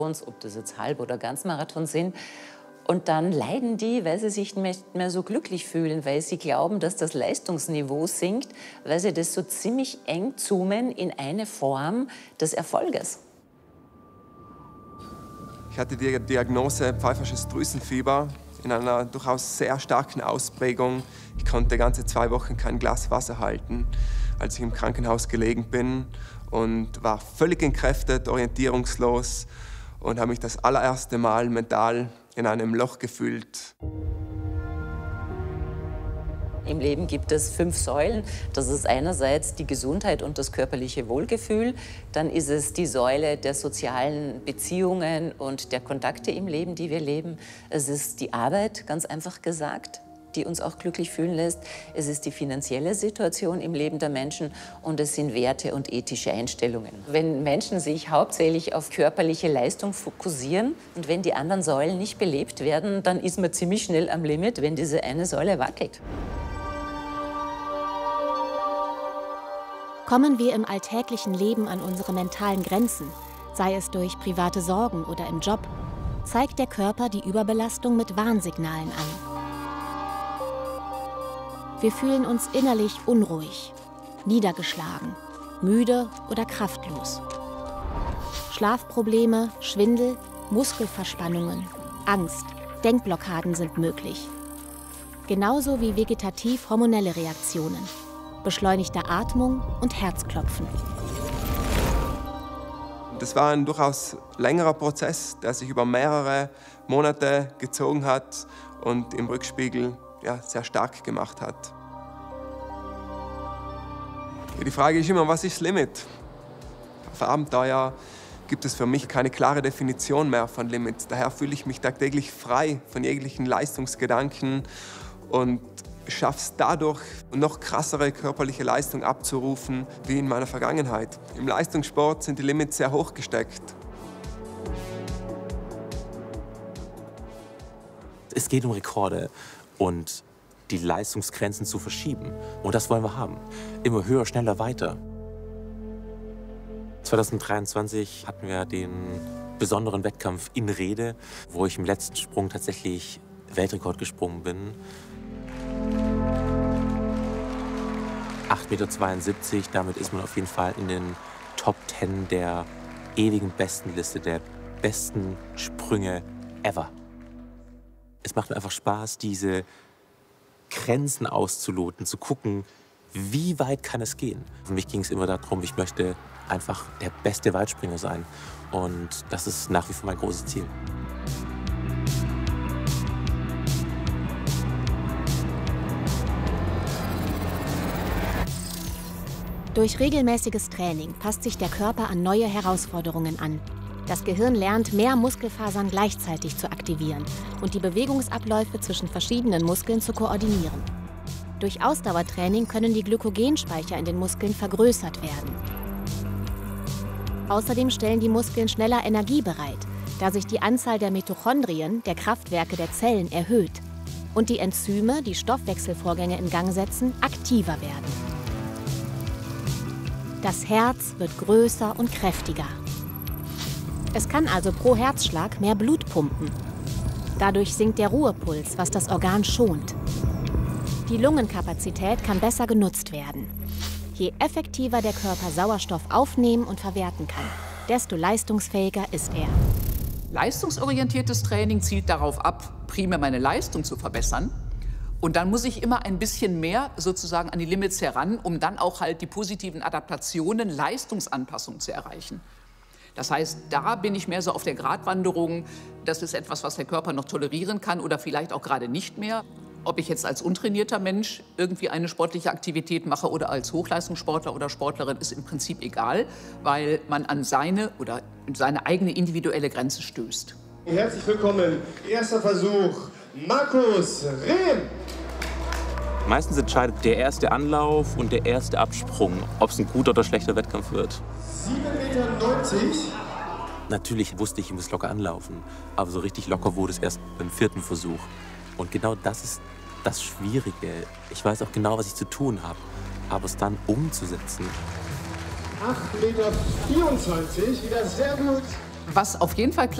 ob das jetzt Halb- oder Ganzmarathon sind. Und dann leiden die, weil sie sich nicht mehr so glücklich fühlen, weil sie glauben, dass das Leistungsniveau sinkt, weil sie das so ziemlich eng zoomen in eine Form des Erfolges. Ich hatte die Diagnose pfeifersches Drüsenfieber in einer durchaus sehr starken Ausprägung. Ich konnte ganze 2 Wochen kein Glas Wasser halten, als ich im Krankenhaus gelegen bin, und war völlig entkräftet, orientierungslos und habe mich das allererste Mal mental in einem Loch gefühlt. Im Leben gibt es 5 Säulen. Das ist einerseits die Gesundheit und das körperliche Wohlgefühl. Dann ist es die Säule der sozialen Beziehungen und der Kontakte im Leben, die wir leben. Es ist die Arbeit, ganz einfach gesagt, die uns auch glücklich fühlen lässt. Es ist die finanzielle Situation im Leben der Menschen und es sind Werte und ethische Einstellungen. Wenn Menschen sich hauptsächlich auf körperliche Leistung fokussieren und wenn die anderen Säulen nicht belebt werden, dann ist man ziemlich schnell am Limit, wenn diese eine Säule wackelt. Kommen wir im alltäglichen Leben an unsere mentalen Grenzen, sei es durch private Sorgen oder im Job, zeigt der Körper die Überbelastung mit Warnsignalen an. Wir fühlen uns innerlich unruhig, niedergeschlagen, müde oder kraftlos. Schlafprobleme, Schwindel, Muskelverspannungen, Angst, Denkblockaden sind möglich. Genauso wie vegetativ-hormonelle Reaktionen, beschleunigte Atmung und Herzklopfen. Das war ein durchaus längerer Prozess, der sich über mehrere Monate gezogen hat und im Rückspiegel sehr stark gemacht hat. Die Frage ist immer, was ist das Limit? Auf Abenteuer gibt es für mich keine klare Definition mehr von Limits. Daher fühle ich mich tagtäglich frei von jeglichen Leistungsgedanken und schaffe es dadurch, noch krassere körperliche Leistung abzurufen wie in meiner Vergangenheit. Im Leistungssport sind die Limits sehr hoch gesteckt. Es geht um Rekorde und die Leistungsgrenzen zu verschieben. Und das wollen wir haben. Immer höher, schneller, weiter. 2023 hatten wir den besonderen Wettkampf in Rhede, wo ich im letzten Sprung tatsächlich Weltrekord gesprungen bin. 8,72 Meter, damit ist man auf jeden Fall in den Top 10 der ewigen Bestenliste, der besten Sprünge ever. Es macht mir einfach Spaß, diese Grenzen auszuloten, zu gucken, wie weit kann es gehen. Für mich ging es immer darum, ich möchte einfach der beste Weitspringer sein. Und das ist nach wie vor mein großes Ziel. Durch regelmäßiges Training passt sich der Körper an neue Herausforderungen an. Das Gehirn lernt, mehr Muskelfasern gleichzeitig zu aktivieren und die Bewegungsabläufe zwischen verschiedenen Muskeln zu koordinieren. Durch Ausdauertraining können die Glykogenspeicher in den Muskeln vergrößert werden. Außerdem stellen die Muskeln schneller Energie bereit, da sich die Anzahl der Mitochondrien, der Kraftwerke der Zellen, erhöht und die Enzyme, die Stoffwechselvorgänge in Gang setzen, aktiver werden. Das Herz wird größer und kräftiger. Es kann also pro Herzschlag mehr Blut pumpen. Dadurch sinkt der Ruhepuls, was das Organ schont. Die Lungenkapazität kann besser genutzt werden. Je effektiver der Körper Sauerstoff aufnehmen und verwerten kann, desto leistungsfähiger ist er. Leistungsorientiertes Training zielt darauf ab, primär meine Leistung zu verbessern. Und dann muss ich immer ein bisschen mehr sozusagen an die Limits heran, um dann auch halt die positiven Adaptationen, Leistungsanpassung zu erreichen. Das heißt, da bin ich mehr so auf der Gratwanderung. Das ist etwas, was der Körper noch tolerieren kann oder vielleicht auch gerade nicht mehr. Ob ich jetzt als untrainierter Mensch irgendwie eine sportliche Aktivität mache oder als Hochleistungssportler oder Sportlerin, ist im Prinzip egal, weil man an seine eigene individuelle Grenze stößt. Herzlich willkommen. Erster Versuch, Markus Rehm. Meistens entscheidet der erste Anlauf und der erste Absprung, ob es ein guter oder schlechter Wettkampf wird. 7,90 Meter. Natürlich wusste ich, ich muss locker anlaufen, aber so richtig locker wurde es erst beim 4. Versuch. Und genau das ist das Schwierige. Ich weiß auch genau, was ich zu tun habe, aber es dann umzusetzen. 8,24 Meter, wieder sehr gut. Was auf jeden Fall klar